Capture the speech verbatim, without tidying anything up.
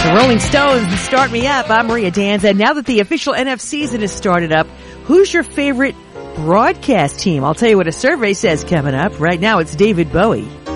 The Rolling Stones, Start Me Up. I'm Maria Danza. And now that the official N F season has started up, who's your favorite broadcast team? I'll tell you what a survey says coming up. Right now, it's David Bowie.